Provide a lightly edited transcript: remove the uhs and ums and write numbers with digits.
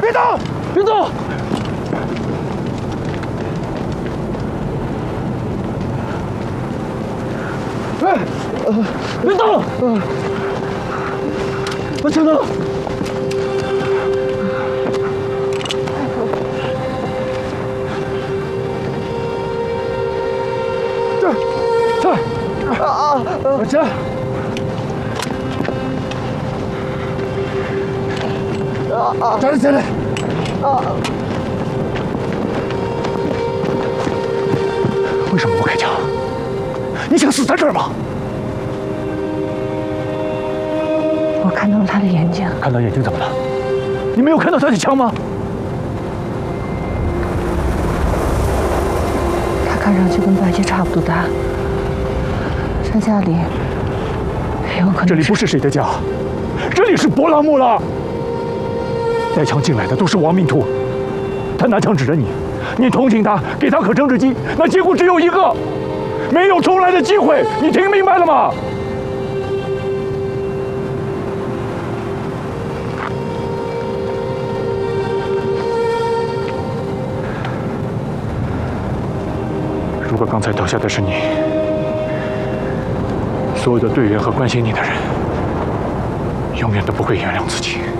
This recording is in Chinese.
别动！别动！别动！我听到了。这，我这。 站起来！为什么不开枪？你想死在这儿吗？ 我看到了他的眼睛。 看到眼睛怎么了？你没有看到他的枪吗？ 他看上去跟白洁差不多大。他家里有可能…… 这里不是谁的家，这里是勃朗木了。 带枪进来的都是亡命徒，他拿枪指着你，你同情他，给他颗政治机，那结果只有一个，没有重来的机会，你听明白了吗？如果刚才倒下的是你，所有的队员和关心你的人，永远都不会原谅自己。